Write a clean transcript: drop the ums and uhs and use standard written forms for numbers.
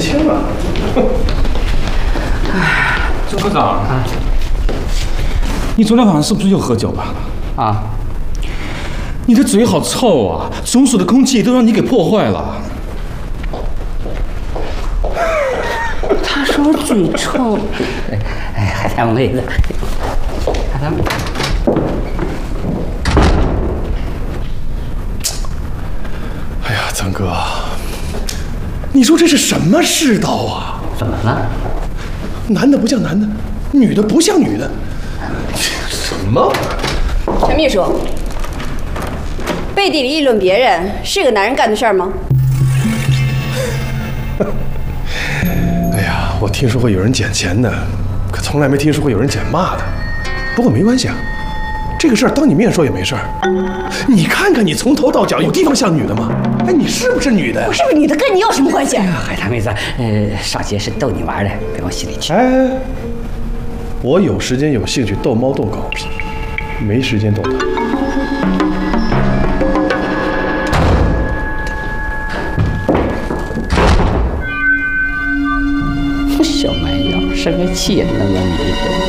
轻了。 哎，周科长啊，你昨天晚上是不是又喝酒了？ 啊， 你的嘴好臭啊！中暑的空气都让你给破坏了。 他说我嘴臭。哎，海棠妹子，海棠。 哎呀，曾哥，你说这是什么世道啊？ 怎么了？ 男的不像男的，女的不像女的，什么？ 陈秘书，背地里议论别人是个男人干的事儿吗？ 哎呀，我听说过有人捡钱的，可从来没听说过有人捡骂的。不过没关系啊，这个事儿当你面说也没事儿。你看看你从头到脚有地方像女的吗？哎，你是不是女的呀？ 我是不是女的，跟你有什么关系？ 海棠妹子，少杰是逗你玩的，别往心里去。 哎，我有时间有兴趣逗猫逗狗，没时间逗他。 小蛮腰，生个气也那么迷人。